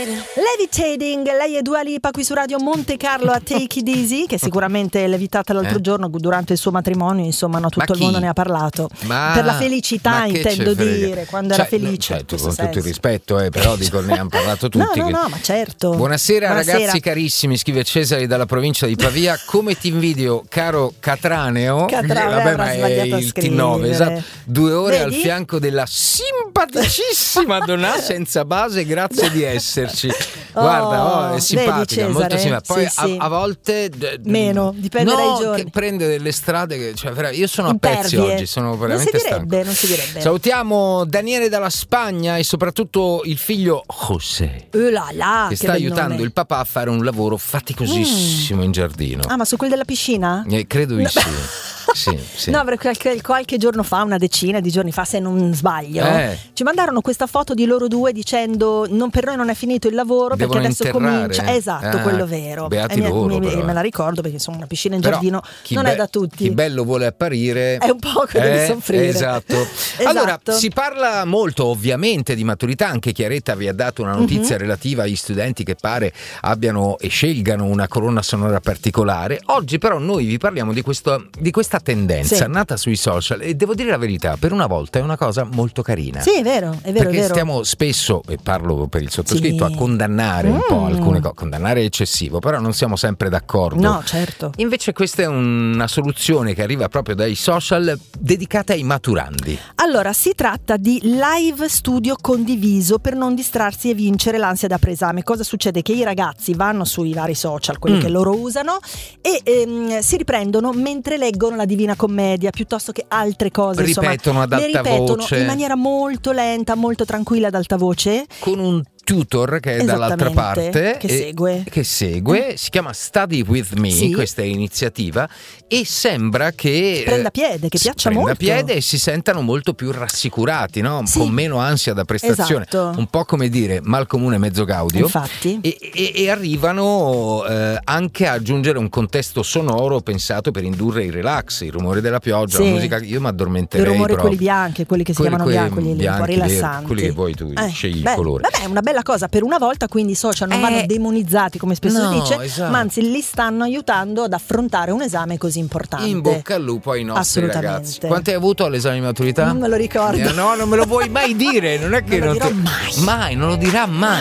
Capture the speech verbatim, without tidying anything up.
Levitating, lei è Dua Lipa qui su Radio Monte Carlo a Take It Easy, che sicuramente è levitata l'altro eh? giorno durante il suo matrimonio, insomma, no, tutto il mondo ne ha parlato. Ma, per la felicità, intendo dire, quando cioè, era felice. Certo, con senso. Tutto il rispetto, eh, però dico, ne hanno parlato tutti. No, no, che... no, ma certo. Buonasera, Buonasera ragazzi carissimi, scrive Cesare dalla provincia di Pavia. Come ti invidio, caro Catraneo. Catraneo, vabbè, ma è il T nove, esatto. Due ore Vedi? al fianco della simpaticissima Donà senza base, grazie di esserci. Guarda, oh, è simpatica, vedi, molto simpatica. Poi sì, a, sì. a volte d- meno, dipende no, dai giorni. Che prende delle strade che, cioè, io sono Impervie. a pezzi oggi, sono veramente non si direbbe, stanco. Non si direbbe. Salutiamo Daniele dalla Spagna e soprattutto il figlio José, oh là là, che che sta aiutando nome. il papà a fare un lavoro faticosissimo mm. in giardino. Ah, ma su quelli della piscina? Eh, credo di no. sì. Sì, sì. No, perché qualche, qualche giorno fa, una decina di giorni fa, se non sbaglio, eh. ci mandarono questa foto di loro due dicendo: non, per noi non è finito il lavoro, devono perché adesso interrare. Comincia. Esatto, ah, quello vero. Beati e loro, mi, però. me la ricordo, perché insomma una piscina in però, giardino non be- è da tutti. Chi bello vuole apparire è un po' che deve eh, soffrire. Esatto. esatto. Allora, si parla molto ovviamente di maturità. Anche Chiaretta vi ha dato una notizia mm-hmm. relativa agli studenti che pare abbiano e scelgano una colonna sonora particolare. Oggi però noi vi parliamo di, questo, di questa tendenza sì. nata sui social, e devo dire la verità, per una volta è una cosa molto carina. Sì, è vero, è vero. Perché è vero. stiamo spesso, e parlo per il sottoscritto, sì. a condannare mm. un po' alcune cose. Condannare è eccessivo, però non siamo sempre d'accordo. No, certo. Invece questa è una soluzione che arriva proprio dai social, dedicata ai maturandi. Allora, si tratta di live studio condiviso per non distrarsi e vincere l'ansia da preesame. Cosa succede? Che i ragazzi vanno sui vari social, quelli mm. che loro usano, e ehm, si riprendono mentre leggono la Divina Commedia, piuttosto che altre cose. Ripetono insomma, ad alta le ripetono voce in maniera molto lenta, molto tranquilla ad alta voce, con un tutor che è dall'altra parte che segue, che segue. Si chiama Study With Me, sì. Questa è iniziativa, e sembra che prenda piede, che piaccia prenda molto, piede e si sentano molto più rassicurati, no? Sì. Con meno ansia da prestazione, esatto. Un po' come dire mal comune mezzo gaudio. Infatti. e, e, e arrivano eh, anche a aggiungere un contesto sonoro pensato per indurre il relax, il rumore della pioggia, sì. La musica. Io mi addormenterei. I rumori proprio. Quelli bianchi, quelli che si quelli, chiamano bianchi, quelli, bianchi, un po' rilassanti, quelli che poi tu eh, scegli beh, il colore. Vabbè, è una bella cosa per una volta, quindi i social non eh, vanno demonizzati come spesso no, si dice, esatto. ma anzi li stanno aiutando ad affrontare un esame così importante. In bocca al lupo ai nostri ragazzi. Quanti hai avuto all'esame di maturità? Non me lo ricordo. Eh, no, non me lo vuoi mai dire, non è che non non lo dirò te... mai. Mai, non lo dirà mai.